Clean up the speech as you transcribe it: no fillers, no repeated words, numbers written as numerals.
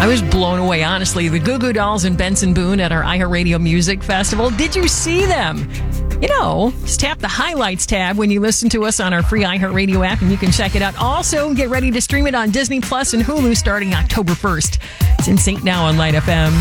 I was blown away, honestly. The Goo Goo Dolls and Benson Boone at our iHeartRadio Music Festival. Did you see them? You know, just tap the highlights tab when you listen to us on our free iHeartRadio app, and you can check it out. Also, get ready to stream it on Disney Plus and Hulu starting October 1st. It's In Sync now on Light FM.